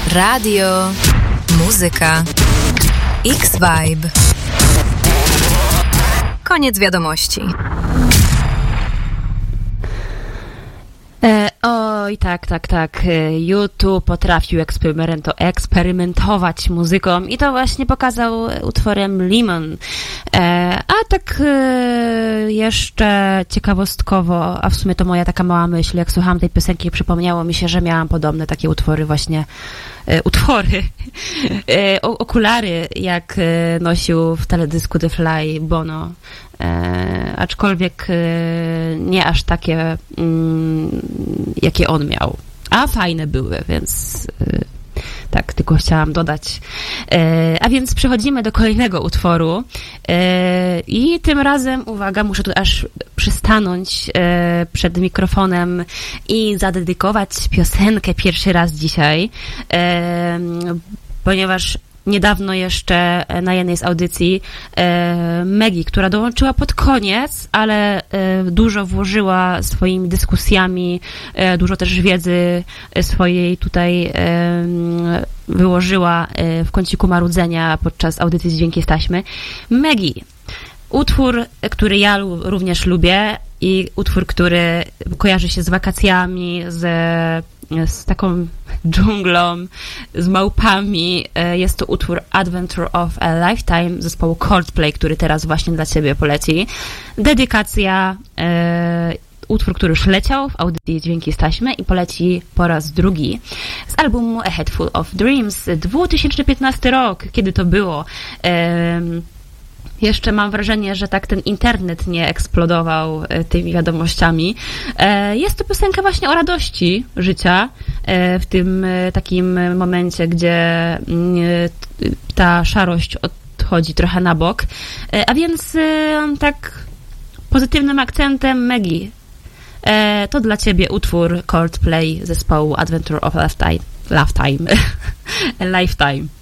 Radio, muzyka, X-Vibe. Koniec wiadomości. Oj, tak. YouTube potrafił eksperymentować muzyką i to właśnie pokazał utworem Lemon. A tak jeszcze ciekawostkowo, a w sumie to moja taka mała myśl, jak słuchałam tej piosenki, przypomniało mi się, że miałam podobne takie utwory właśnie, okulary, jak nosił w teledysku The Fly Bono. Aczkolwiek nie aż takie, jakie on miał. A fajne były, więc tak, tylko chciałam dodać. A więc przechodzimy do kolejnego utworu i tym razem, uwaga, muszę tu aż przystanąć przed mikrofonem i zadedykować piosenkę pierwszy raz dzisiaj, ponieważ niedawno jeszcze na jednej z audycji Maggie, która dołączyła pod koniec, ale dużo włożyła swoimi dyskusjami, dużo też wiedzy swojej tutaj wyłożyła w kąciku marudzenia podczas audycji Dźwięki z taśmy. Maggie, utwór, który ja również lubię i utwór, który kojarzy się z wakacjami, z taką dżunglą, z małpami. Jest to utwór Adventure of a Lifetime zespołu Coldplay, który teraz właśnie dla Ciebie poleci. Dedykacja, utwór, który już leciał w audycji Dźwięki z taśmy i poleci po raz drugi z albumu A Head Full of Dreams, 2015 rok, kiedy to było. Jeszcze mam wrażenie, że tak ten internet nie eksplodował tymi wiadomościami. Jest to piosenka właśnie o radości życia w tym takim momencie, gdzie ta szarość odchodzi trochę na bok. A więc tak pozytywnym akcentem Maggie, to dla Ciebie utwór Coldplay zespołu Adventure of a Lifetime. A Lifetime.